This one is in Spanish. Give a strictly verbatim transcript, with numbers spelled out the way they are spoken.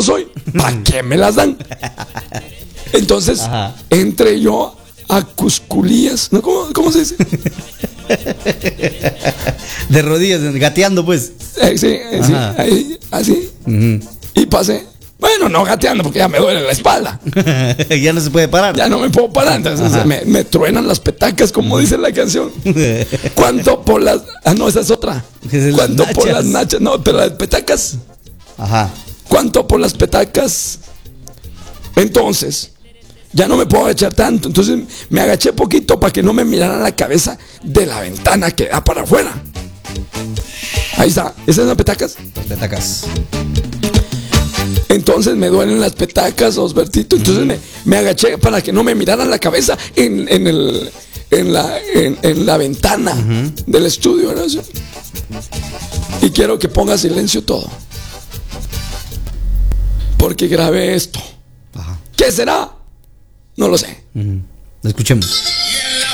no soy, ¿para qué me las dan? Entonces, ajá, entré yo a cusculías, ¿no? ¿Cómo, cómo se dice? De rodillas, gateando pues. Eh, sí, eh, sí, ahí, así. Uh-huh. Y pasé. Bueno, no gateando porque ya me duele la espalda. Ya no se puede parar. Ya no me puedo parar. Entonces me, me truenan las petacas, como dice la canción. ¿Cuánto por las... Ah, no, esa es otra. Es ¿Cuánto las por las nachas? No, pero las petacas. Ajá. ¿Cuánto por las petacas? Entonces, ya no me puedo agachar tanto. Entonces me agaché poquito para que no me miraran la cabeza de la ventana que da para afuera. Ahí está. ¿Esas son las petacas? Las petacas. Entonces me duelen las petacas, Osbertito. Entonces me, me agaché para que no me miraran la cabeza en, en, el, en, la, en, en la ventana uh-huh. del estudio, ¿no? Y quiero que ponga silencio todo, porque grabé esto. Ajá. ¿Qué será? No lo sé. Uh-huh. Lo escuchemos.